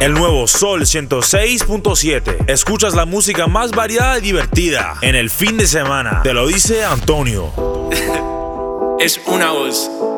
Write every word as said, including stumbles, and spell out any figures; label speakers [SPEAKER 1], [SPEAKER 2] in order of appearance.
[SPEAKER 1] El nuevo Sol ciento seis punto siete. Escuchas la música más variada y divertida en el fin de semana. Te lo dice Antonio.
[SPEAKER 2] Es una voz.